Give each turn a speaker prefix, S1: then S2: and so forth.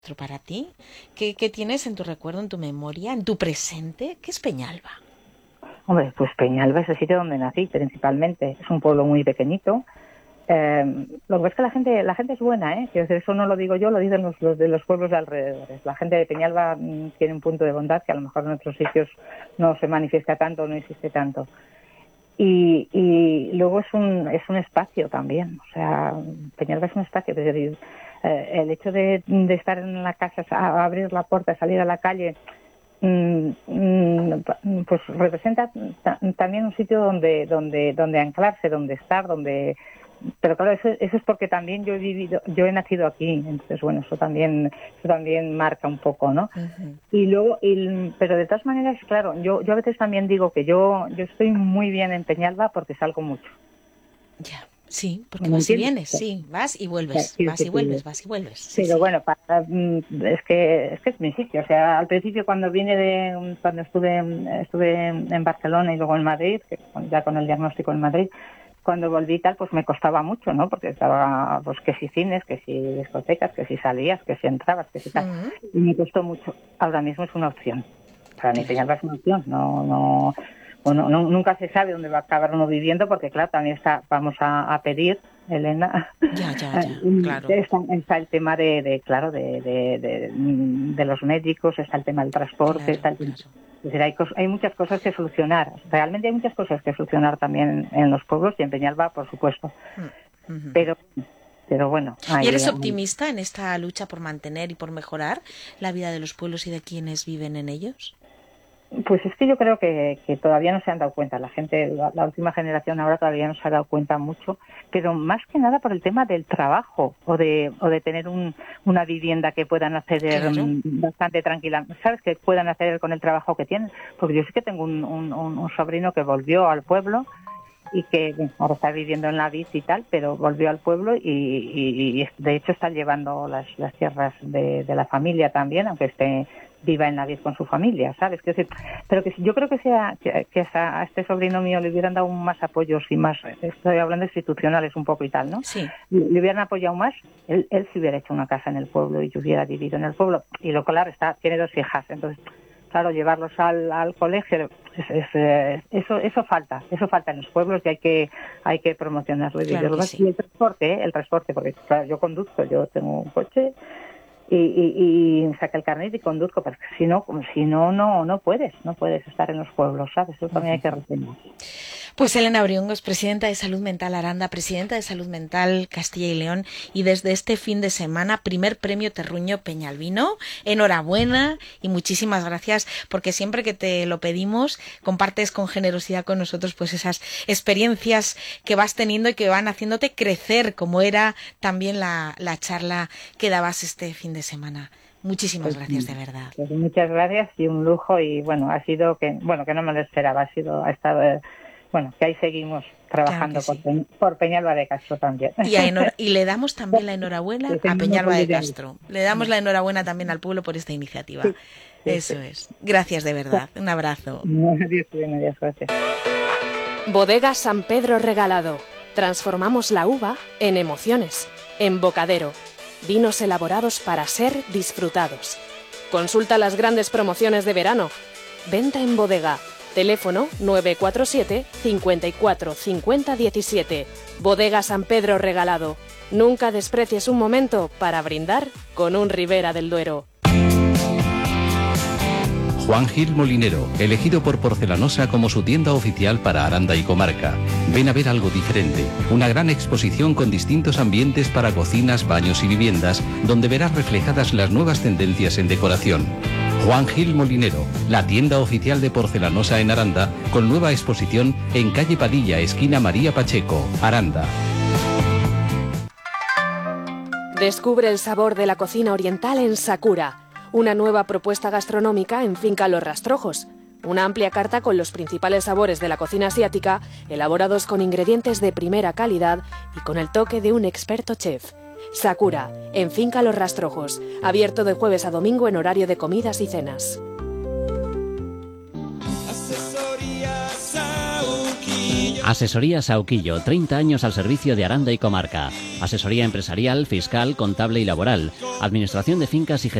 S1: para ti? ¿Qué tienes en tu recuerdo, en tu memoria, en tu presente? ¿Qué es Peñalba?
S2: Hombre, pues Peñalba es el sitio donde nací principalmente. Es un pueblo muy pequeñito. Lo que pasa es que la gente es buena, ¿eh? Quiero decir, eso no lo digo yo, lo dicen los de los pueblos de alrededores. La gente de Peñalba tiene un punto de bondad que a lo mejor en otros sitios no se manifiesta tanto, no existe tanto. Y luego es un espacio también. O sea, Peñalba es un espacio. Es decir, el hecho de estar en la casa, abrir la puerta, salir a la calle, pues representa también un sitio donde anclarse, donde estar, pero claro, eso es porque también yo he nacido aquí, entonces bueno, eso también marca un poco, ¿no?
S1: Uh-huh.
S2: Y luego, pero de todas maneras, claro, yo a veces también digo que yo estoy muy bien en Peñalba porque salgo mucho.
S1: Ya. Sí, porque vas y vienes, sí, vas y vuelves, vas y vuelves, vas y vuelves. Sí,
S2: pero
S1: sí.
S2: bueno, es que es mi sitio. O sea, al principio cuando estuve en Barcelona y luego en Madrid, ya con el diagnóstico en Madrid, cuando volví tal, pues me costaba mucho, ¿no? Porque estaba, pues que si cines, que si discotecas, que si salías, que si entrabas, que si tal.
S1: Uh-huh.
S2: Y me costó mucho. Ahora mismo es una opción. Para mí Peñalba es una opción, Bueno, nunca se sabe dónde va a acabar uno viviendo porque, claro, también vamos a pedir, Elena,
S1: Ya, claro.
S2: está el tema de los médicos, está el tema del transporte,
S1: Claro.
S2: Es decir, hay muchas cosas que solucionar. Realmente hay muchas cosas que solucionar también en los pueblos y en Peñalba, por supuesto.
S1: Uh-huh.
S2: Pero bueno.
S1: ¿Y eres optimista en esta lucha por mantener y por mejorar la vida de los pueblos y de quienes viven en ellos?
S2: Pues es que yo creo que todavía no se han dado cuenta. La gente, la última generación ahora todavía no se ha dado cuenta mucho, pero más que nada por el tema del trabajo o de tener una vivienda que puedan acceder bastante tranquila. ¿Sabes? Que puedan acceder con el trabajo que tienen. Porque yo sí que tengo un sobrino que volvió al pueblo y que ahora está viviendo en la vid y tal, pero volvió al pueblo y de hecho está llevando las tierras de la familia también, aunque viva en la vid con su familia, ¿sabes? Pero que yo creo que a este sobrino mío le hubieran dado más apoyos y más, estoy hablando institucionales un poco y tal, ¿no?
S1: Sí.
S2: Le hubieran apoyado más, él se hubiera hecho una casa en el pueblo y hubiera vivido en el pueblo. Y lo claro, tiene 2 hijas, entonces claro, llevarlos al colegio, eso falta en los pueblos y hay que promocionarlo.
S1: Claro que sí.
S2: Y el transporte, porque claro, yo conduzco, yo tengo un coche y saqué el carnet y conduzco, pero si no no puedes estar en los pueblos, ¿sabes? Eso también hay que retener.
S1: Pues Elena Briongos, presidenta de Salud Mental Aranda, presidenta de Salud Mental Castilla y León, y desde este fin de semana, primer premio Terruño Peñalbino. Enhorabuena y muchísimas gracias, porque siempre que te lo pedimos, compartes con generosidad con nosotros pues esas experiencias que vas teniendo y que van haciéndote crecer, como era también la charla que dabas este fin de semana. Muchísimas gracias, de verdad.
S2: Pues muchas gracias y un lujo, y bueno, ha sido que no me lo esperaba, ha estado bueno, que ahí seguimos trabajando, claro que sí, por Peñalba de Castro también.
S1: Y le damos también la enhorabuena a Peñalba de Castro. Le damos la enhorabuena también al pueblo por esta iniciativa. Sí, eso es. Gracias de verdad. Un abrazo.
S2: Adiós, gracias.
S3: Bodega San Pedro Regalado. Transformamos la uva en emociones. Embocadero. Vinos elaborados para ser disfrutados. Consulta las grandes promociones de verano. Venta en bodega. Teléfono 947 54 50 17. Bodega San Pedro Regalado. Nunca desprecies un momento para brindar con un Ribera del Duero.
S4: Juan Gil Molinero, elegido por Porcelanosa como su tienda oficial para Aranda y comarca. Ven a ver algo diferente, una gran exposición con distintos ambientes para cocinas, baños y viviendas, donde verás reflejadas las nuevas tendencias en decoración. Juan Gil Molinero, la tienda oficial de Porcelanosa en Aranda, con nueva exposición en calle Padilla, esquina María Pacheco, Aranda.
S3: Descubre el sabor de la cocina oriental en Sakura, una nueva propuesta gastronómica en Finca Los Rastrojos. Una amplia carta con los principales sabores de la cocina asiática, elaborados con ingredientes de primera calidad y con el toque de un experto chef. Sakura, en Finca Los Rastrojos, abierto de jueves a domingo en horario de comidas y cenas.
S5: Asesoría Sauquillo, 30 años al servicio de Aranda y comarca. Asesoría empresarial, fiscal, contable y laboral. Administración de fincas y